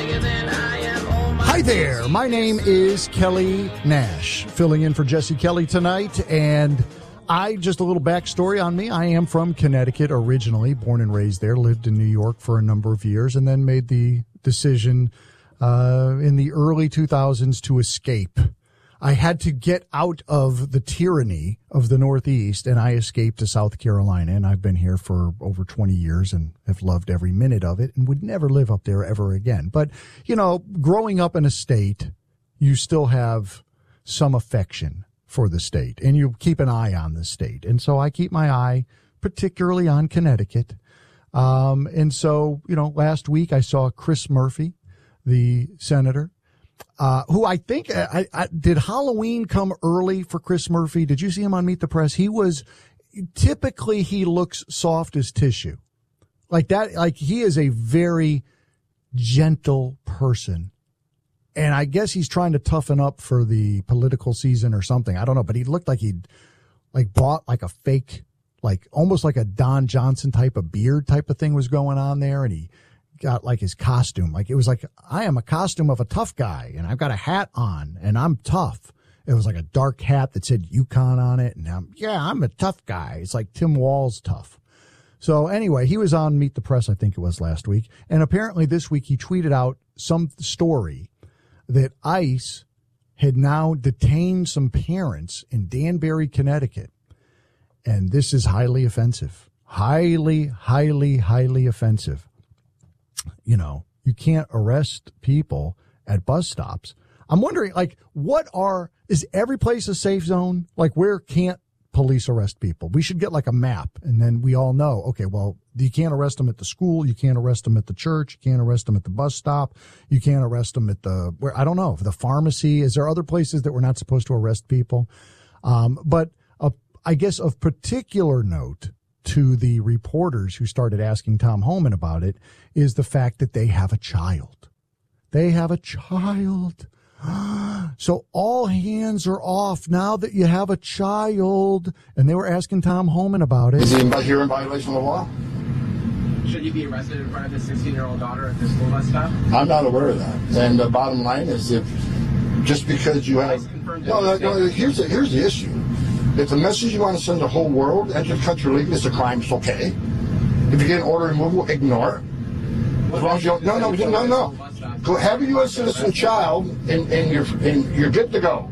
Hi there. My name is Kelly Nash, filling in for Jesse Kelly tonight. And just a little backstory on me. I am from Connecticut originally, born and raised there, lived in New York for a number of years, and then made the decision in the early 2000s to escape. I had to get out of the tyranny of the Northeast, and I escaped to South Carolina, and I've been here for over 20 years and have loved every minute of it and would never live up there ever again. But, you know, growing up in a state, you still have some affection for the state, and you keep an eye on the state. And so I keep my eye particularly on Connecticut. And so, you know, last week I saw Chris Murphy, the senator, who I think did Halloween come early for Chris Murphy? Did you see him on Meet the Press? He looks soft as tissue like that. Like he is a very gentle person. And I guess he's trying to toughen up for the political season or something. I don't know, but he looked like he'd bought like a fake, like almost like a Don Johnson type of beard type of thing was going on there. And he got like his costume. Like it was like, I am a costume of a tough guy and I've got a hat on and I'm tough. It was like a dark hat that said Yukon on it. And I'm a tough guy. It's like Tim Walz tough. So anyway, he was on Meet the Press, I think it was last week. And apparently this week he tweeted out some story that ICE had now detained some parents in Danbury, Connecticut. And this is highly offensive. Highly, highly, highly offensive. You know, you can't arrest people at bus stops. I'm wondering, like, is every place a safe zone? Like, where can't police arrest people? We should get like a map, and then we all know, okay, well, you can't arrest them at the school, you can't arrest them at the church, you can't arrest them at the bus stop, you can't arrest them at the pharmacy. Is there other places that we're not supposed to arrest people? But I guess of particular note to the reporters who started asking Tom Homan about it is the fact that they have a child. They have a child. So all hands are off now that you have a child. And they were asking Tom Homan about it. Is he here in violation of the law? Should you be arrested in front of his 16-year-old daughter at the school bus stop? I'm not aware of that. And the bottom line is, if just because you have... No, here's the issue. If the message you want to send the whole world, enter the country legally, it's a crime, it's okay. If you get an order removal, ignore it. As long as you don't, no. Go have a U.S. citizen child, and you're good to go.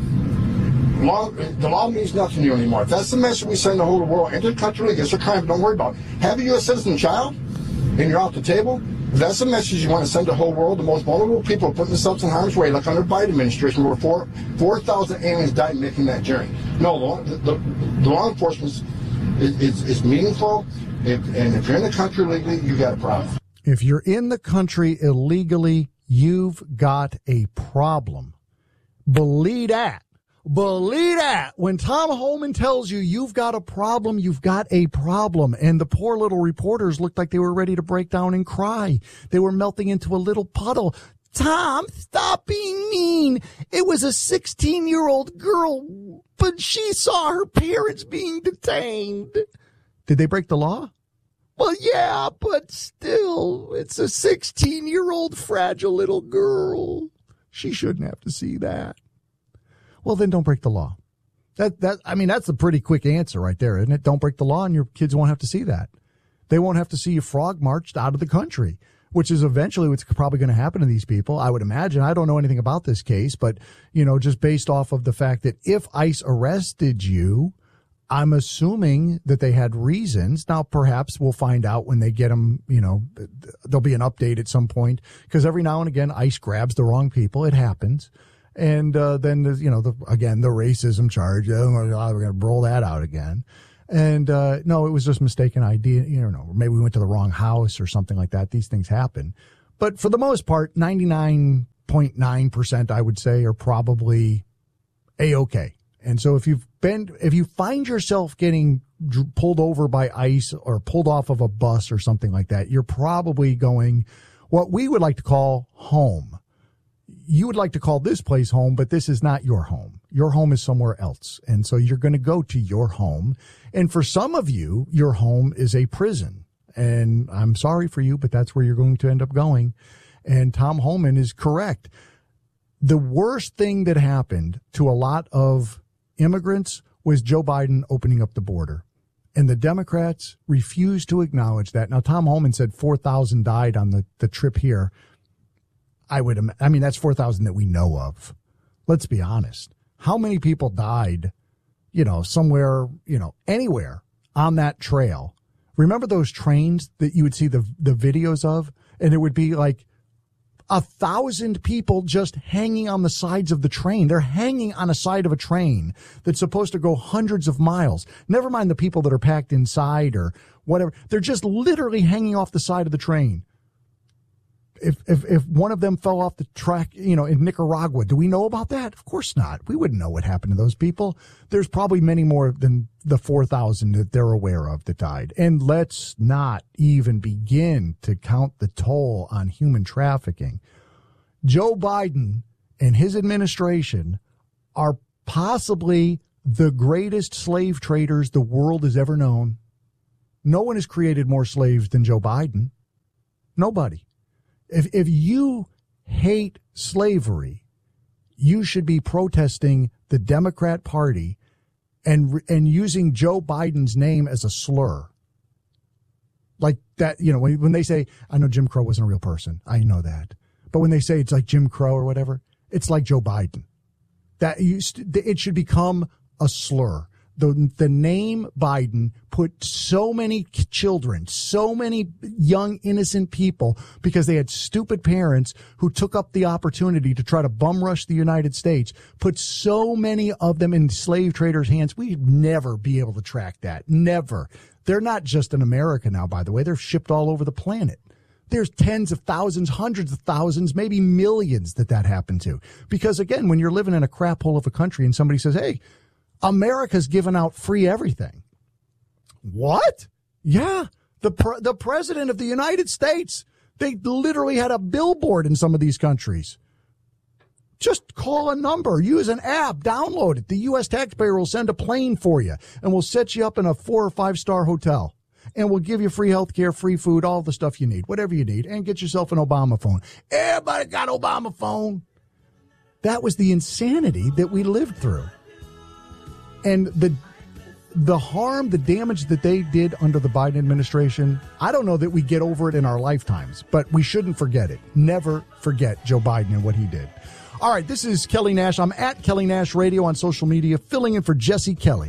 The law means nothing to you anymore. If that's the message we send the whole world, enter the country legally, it's a crime, don't worry about it. Have a U.S. citizen child, and you're off the table. If that's the message you want to send the whole world, the most vulnerable people are putting themselves in harm's way, like under the Biden administration, where 4,000 aliens died making that journey. No, the law enforcement is meaningful, and if you're in the country legally, you got a problem. If you're in the country illegally, you've got a problem. Believe that. Believe that. When Tom Homan tells you you've got a problem, you've got a problem. And the poor little reporters looked like they were ready to break down and cry. They were melting into a little puddle. Tom, stop being mean. It was a 16-year-old girl, but she saw her parents being detained. Did they break the law? Well, yeah, but still, it's a 16-year-old fragile little girl. She shouldn't have to see that. Well, then don't break the law. That's a pretty quick answer right there, isn't it? Don't break the law and your kids won't have to see that. They won't have to see you frog marched out of the country, which is eventually what's probably going to happen to these people. I would imagine. I don't know anything about this case, but, you know, just based off of the fact that if ICE arrested you, I'm assuming that they had reasons. Now, perhaps we'll find out when they get them, you know, there'll be an update at some point, because every now and again, ICE grabs the wrong people. It happens. And then, you know, the racism charge. Oh, my God, we're going to roll that out again. And no, it was just mistaken ID. You know, maybe we went to the wrong house or something like that. These things happen. But for the most part, 99.9%, I would say, are probably A-okay. And so if you find yourself getting pulled over by ICE or pulled off of a bus or something like that, you're probably going what we would like to call home. You would like to call this place home, but this is not your home. Your home is somewhere else. And so you're going to go to your home. And for some of you, your home is a prison. And I'm sorry for you, but that's where you're going to end up going. And Tom Homan is correct. The worst thing that happened to a lot of immigrants was Joe Biden opening up the border. And the Democrats refused to acknowledge that. Now, Tom Homan said 4,000 died on the trip here. I mean, that's 4,000 that we know of. Let's be honest. How many people died, somewhere, anywhere on that trail? Remember those trains that you would see the videos of? And it would be like 1,000 people just hanging on the sides of the train. They're hanging on a side of a train that's supposed to go hundreds of miles. Never mind the people that are packed inside or whatever. They're just literally hanging off the side of the train. If one of them fell off the track, in Nicaragua, do we know about that? Of course not. We wouldn't know what happened to those people. There's probably many more than the 4,000 that they're aware of that died. And let's not even begin to count the toll on human trafficking. Joe Biden and his administration are possibly the greatest slave traders the world has ever known. No one has created more slaves than Joe Biden. Nobody. If you hate slavery, you should be protesting the Democrat Party and using Joe Biden's name as a slur. Like that, when they say, I know Jim Crow wasn't a real person. I know that. But when they say it's like Jim Crow or whatever, it's like Joe Biden. It should become a slur. The name Biden put so many children, so many young, innocent people, because they had stupid parents who took up the opportunity to try to bum rush the United States, put so many of them in slave traders' hands. We'd never be able to track that. Never. They're not just in America now, by the way. They're shipped all over the planet. There's tens of thousands, hundreds of thousands, maybe millions that happened to. Because, again, when you're living in a crap hole of a country and somebody says, hey, America's given out free everything. What? Yeah. The president of the United States, they literally had a billboard in some of these countries. Just call a number, use an app, download it. The U.S. taxpayer will send a plane for you and we'll set you up in a 4 or 5 star hotel. And we'll give you free health care, free food, all the stuff you need, whatever you need, and get yourself an Obama phone. Everybody got Obama phone. That was the insanity that we lived through. And the harm, the damage that they did under the Biden administration, I don't know that we get over it in our lifetimes, but we shouldn't forget it. Never forget Joe Biden and what he did. All right, this is Kelly Nash. I'm at Kelly Nash Radio on social media, filling in for Jesse Kelly.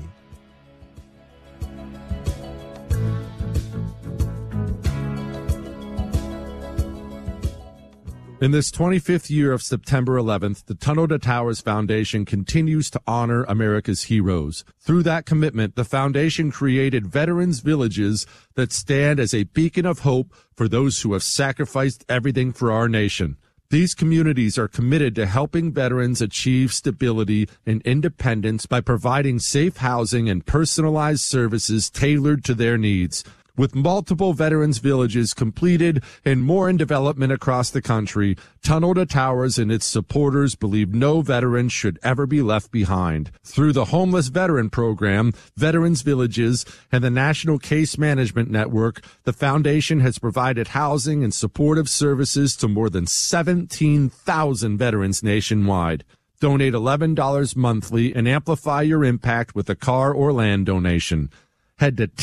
In this 25th year of September 11th, the Tunnel to Towers Foundation continues to honor America's heroes. Through that commitment, the foundation created Veterans Villages that stand as a beacon of hope for those who have sacrificed everything for our nation. These communities are committed to helping veterans achieve stability and independence by providing safe housing and personalized services tailored to their needs. With multiple Veterans Villages completed and more in development across the country, Tunnel to Towers and its supporters believe no veteran should ever be left behind. Through the Homeless Veteran Program, Veterans Villages, and the National Case Management Network, the foundation has provided housing and supportive services to more than 17,000 veterans nationwide. Donate $11 monthly and amplify your impact with a car or land donation. Head to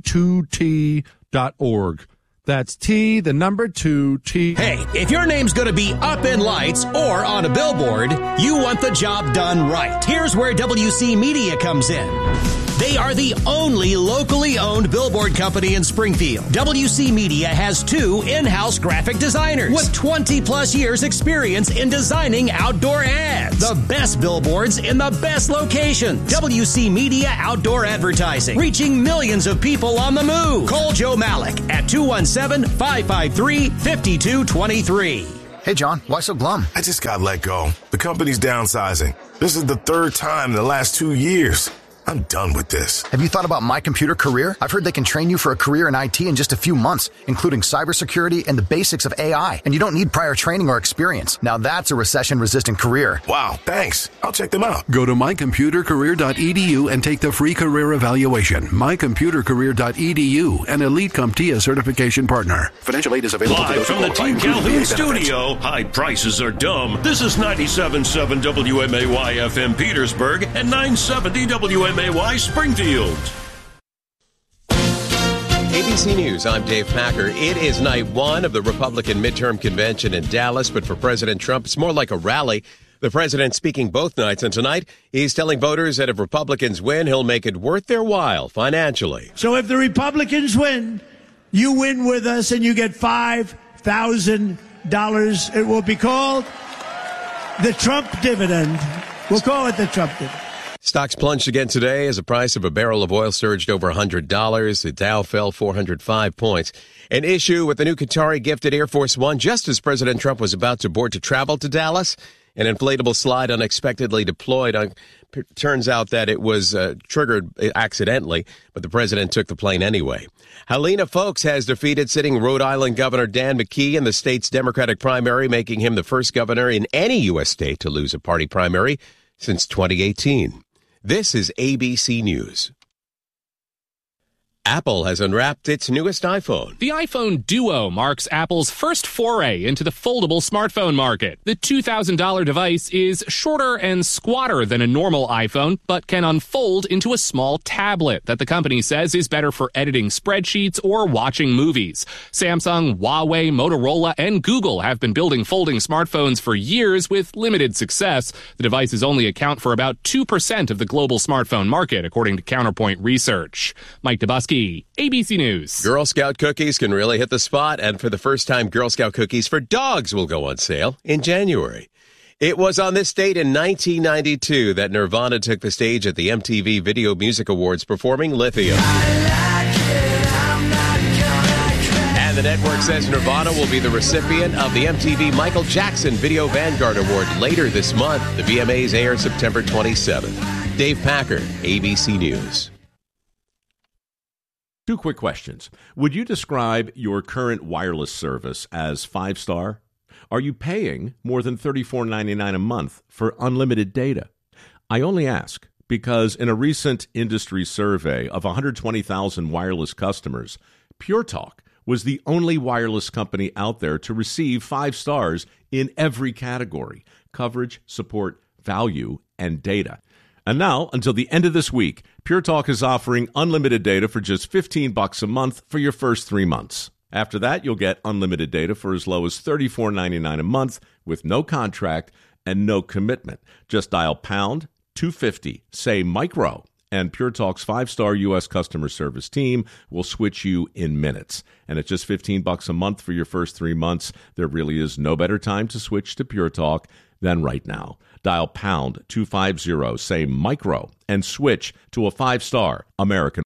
T2T.org. That's T, the number 2, T. Hey, if your name's going to be up in lights or on a billboard, you want the job done right. Here's where WC Media comes in. They are the only locally owned billboard company in Springfield. WC Media has 2 in-house graphic designers with 20-plus years experience in designing outdoor ads. The best billboards in the best locations. WC Media Outdoor Advertising, reaching millions of people on the move. Call Joe Malik at 217-553-5223. Hey, John, why so glum? I just got let go. The company's downsizing. This is the 3rd time in the last 2 years. I'm done with this. Have you thought about My Computer Career? I've heard they can train you for a career in IT in just a few months, including cybersecurity and the basics of AI. And you don't need prior training or experience. Now that's a recession-resistant career. Wow, thanks. I'll check them out. Go to mycomputercareer.edu and take the free career evaluation. mycomputercareer.edu, an Elite CompTIA certification partner. Financial aid is available. Live from the Team Calhoun studio, high prices are dumb. This is 97.7 WMAY FM Petersburg and 970 WMAY Springfield. ABC News, I'm Dave Packer. It is night one of the Republican midterm convention in Dallas, but for President Trump, it's more like a rally. The president speaking both nights, and tonight he's telling voters that if Republicans win, he'll make it worth their while financially. So if the Republicans win, you win with us and you get $5,000. It will be called the Trump dividend. We'll call it the Trump dividend. Stocks plunged again today as the price of a barrel of oil surged over $100. The Dow fell 405 points. An issue with the new Qatari gifted Air Force One just as President Trump was about to board to travel to Dallas. An inflatable slide unexpectedly deployed. Turns out that it was triggered accidentally, but the president took the plane anyway. Helena Foulkes has defeated sitting Rhode Island Governor Dan McKee in the state's Democratic primary, making him the first governor in any U.S. state to lose a party primary since 2018. This is ABC News. Apple has unwrapped its newest iPhone. The iPhone Duo marks Apple's first foray into the foldable smartphone market. The $2,000 device is shorter and squatter than a normal iPhone, but can unfold into a small tablet that the company says is better for editing spreadsheets or watching movies. Samsung, Huawei, Motorola, and Google have been building folding smartphones for years with limited success. The devices only account for about 2% of the global smartphone market, according to Counterpoint Research. Mike Dubusky, ABC News. Girl Scout cookies can really hit the spot, and for the first time, Girl Scout cookies for dogs will go on sale in January. It was on this date in 1992 that Nirvana took the stage at the MTV Video Music Awards performing Lithium. And the network says Nirvana will be the recipient of the MTV Michael Jackson Video Vanguard Award later this month. The VMAs air September 27th. Dave Packer, ABC News. Two quick questions. Would you describe your current wireless service as 5-star? Are you paying more than $34.99 a month for unlimited data? I only ask because in a recent industry survey of 120,000 wireless customers, Pure Talk was the only wireless company out there to receive 5 stars in every category: coverage, support, value, and data. And now, until the end of this week, Pure Talk is offering unlimited data for just $15 a month for your first 3 months. After that, you'll get unlimited data for as low as $34.99 a month with no contract and no commitment. Just dial pound 250, say micro, and Pure Talk's 5-star U.S. customer service team will switch you in minutes. And at just $15 a month for your first 3 months, there really is no better time to switch to Pure Talk than right now. Dial pound 250, say micro, and switch to a 5-star American.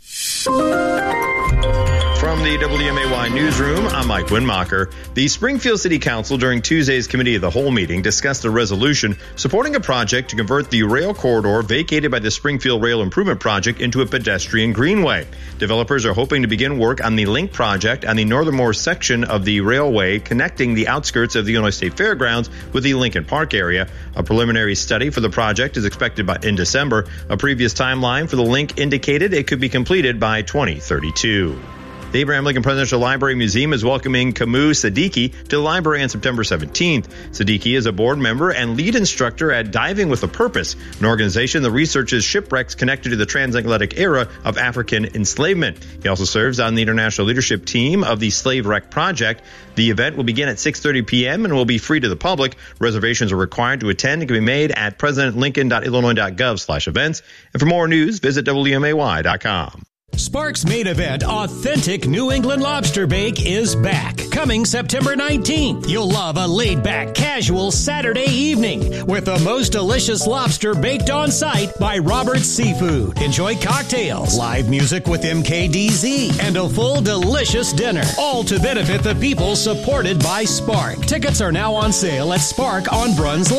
From the WMAY newsroom, I'm Mike Winmacher. The Springfield City Council during Tuesday's Committee of the Whole meeting discussed a resolution supporting a project to convert the rail corridor vacated by the Springfield Rail Improvement Project into a pedestrian greenway. Developers are hoping to begin work on the Link project on the northernmost section of the railway connecting the outskirts of the Illinois State Fairgrounds with the Lincoln Park area. A preliminary study for the project is expected in December. A previous timeline for the Link indicated it could be completed by 2032. The Abraham Lincoln Presidential Library Museum is welcoming Kamau Siddiqui to the library on September 17th. Siddiqui is a board member and lead instructor at Diving with a Purpose, an organization that researches shipwrecks connected to the transatlantic era of African enslavement. He also serves on the international leadership team of the Slave Wreck Project. The event will begin at 6:30 p.m. and will be free to the public. Reservations are required to attend and can be made at presidentlincoln.illinois.gov/events. And for more news, visit WMAY.com. Sparks Main Event Authentic New England Lobster Bake is back. Coming September 19th. You'll love a laid-back, casual Saturday evening with the most delicious lobster baked on site by Robert's Seafood. Enjoy cocktails, live music with MKDZ, and a full delicious dinner. All to benefit the people supported by Spark. Tickets are now on sale at Spark on Bruns